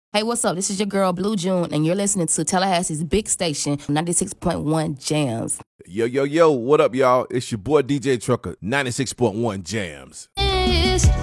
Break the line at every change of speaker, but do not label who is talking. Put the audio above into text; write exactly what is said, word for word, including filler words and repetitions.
Hey, what's up? This is your girl, Blue June, and you're listening to Tallahassee's big station, ninety-six point one Jams.
Yo, yo, yo, what up, y'all? It's your boy, D J Trucker, ninety-six point one Jams.